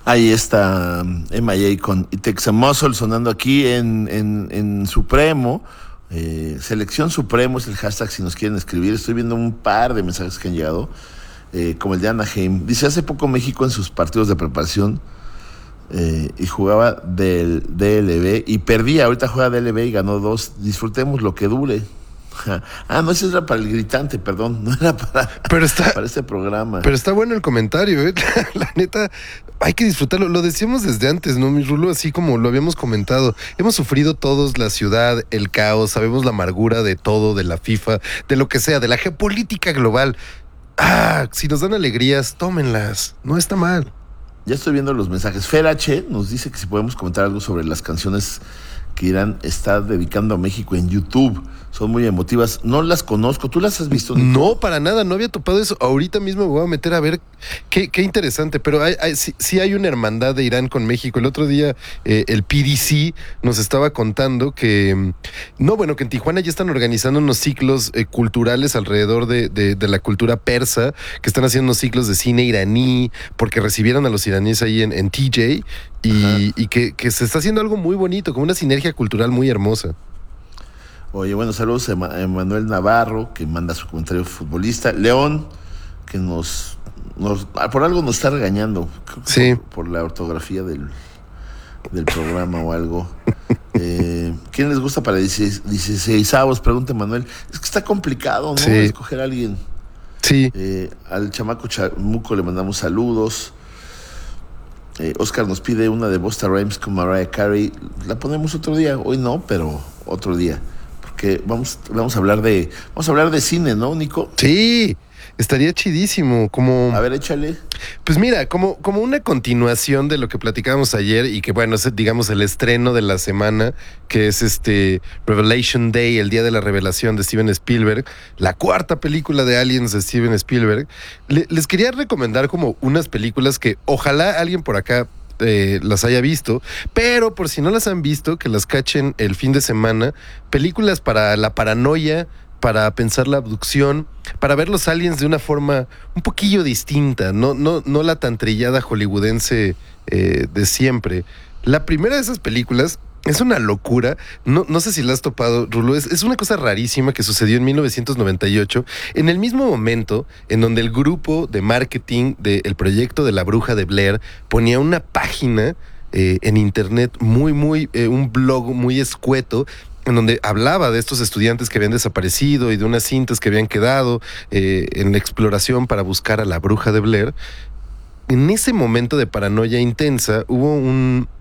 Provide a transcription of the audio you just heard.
Ahí está MIA con It Takes a Muscle sonando aquí en Supremo. Selección Supremo es el hashtag si nos quieren escribir. Estoy viendo un par de mensajes que han llegado, como el de Anaheim. Dice, hace poco México en sus partidos de preparación y jugaba del DLB y perdía. Ahorita juega DLB y ganó 2. Disfrutemos lo que dure. No, ese era para el gritante, perdón. No era para este programa. Pero está bueno el comentario, ¿eh? La neta, hay que disfrutarlo. Lo decíamos desde antes, ¿no, mi Rulo? Así como lo habíamos comentado. Hemos sufrido todos la ciudad, el caos, sabemos la amargura de todo, de la FIFA, de lo que sea, de la geopolítica global. Si nos dan alegrías, tómenlas. No está mal. Ya estoy viendo los mensajes. Fer H nos dice que si podemos comentar algo sobre las canciones que Irán está dedicando a México en YouTube. Son muy emotivas. No las conozco. ¿Tú las has visto, Nico? No, para nada. No había topado eso. Ahorita mismo me voy a meter a ver qué interesante. Pero sí hay una hermandad de Irán con México. El otro día el PDC nos estaba contando que que en Tijuana ya están organizando unos ciclos culturales alrededor de la cultura persa, que están haciendo unos ciclos de cine iraní, porque recibieron a los iraníes ahí en TJ y que se está haciendo algo muy bonito, como una sinergia cultural muy hermosa. Oye, bueno, saludos a Emanuel Navarro, que manda su comentario futbolista. León, que nos por algo nos está regañando. Creo que sí. Por la ortografía del programa o algo. ¿Quién les gusta para 16avos? Pregunta Manuel. Es que está complicado, ¿no? Sí. Escoger a alguien. Sí. Al chamaco Chamuco le mandamos saludos. Oscar nos pide una de Busta Rhymes con Mariah Carey. La ponemos otro día. Hoy no, pero otro día. Porque vamos a hablar de cine, ¿no, Nico? Sí, estaría chidísimo. A ver, échale. Pues mira, como una continuación de lo que platicábamos ayer y que bueno, es digamos el estreno de la semana, que es Revelation Day, el día de la revelación de Steven Spielberg, la 4ª película de Aliens de Steven Spielberg. Les quería recomendar como unas películas que ojalá alguien por acá las haya visto, pero por si no las han visto, que las cachen el fin de semana, películas para la paranoia, para pensar la abducción, para ver los aliens de una forma un poquillo distinta, no la tan trillada hollywoodense de siempre. La primera de esas películas es una locura, no sé si la has topado, Rulo, es una cosa rarísima que sucedió en 1998, en el mismo momento en donde el grupo de marketing del proyecto de La Bruja de Blair ponía una página en internet un blog muy escueto, en donde hablaba de estos estudiantes que habían desaparecido y de unas cintas que habían quedado en la exploración para buscar a la Bruja de Blair. En ese momento de paranoia intensa hubo